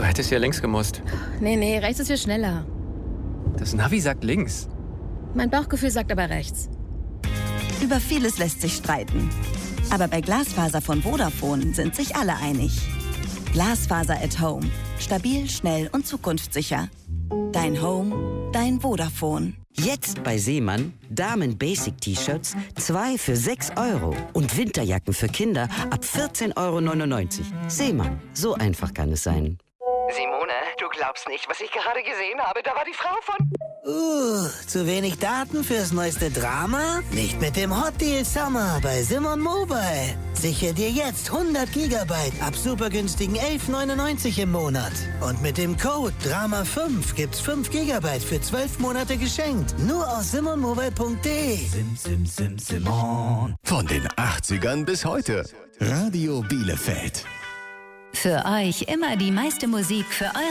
Du hättest hier links gemusst. Nee, rechts ist viel schneller. Das Navi sagt links. Mein Bauchgefühl sagt aber rechts. Über vieles lässt sich streiten. Aber bei Glasfaser von Vodafone sind sich alle einig. Glasfaser at Home. Stabil, schnell und zukunftssicher. Dein Home, dein Vodafone. Jetzt bei Seemann Damen-Basic-T-Shirts 2 für 6 € und Winterjacken für Kinder ab 14,99 €. Seemann, so einfach kann es sein. Simone, du glaubst nicht, was ich gerade gesehen habe. Da war die Frau von... Zu wenig Daten fürs neueste Drama? Nicht mit dem Hot Deal Summer bei Simon Mobile. Sichere dir jetzt 100 Gigabyte ab super günstigen 11,99 € im Monat. Und mit dem Code DRAMA5 gibt's 5 Gigabyte für 12 Monate geschenkt. Nur aus simonmobile.de. Simon. Von den 80ern bis heute. Radio Bielefeld. Für euch immer die meiste Musik für eure